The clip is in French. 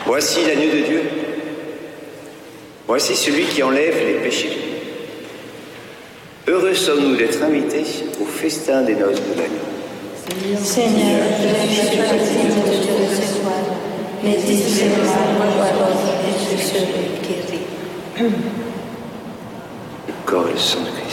Voici l'agneau de Dieu. Voici celui qui enlève les péchés. Heureux sommes-nous d'être invités au festin des noces de l'agneau. Seigneur, je suis pas digne de te recevoir, mais dis seulement ma parole et je serai guéri. Le corps et le sang de Christ.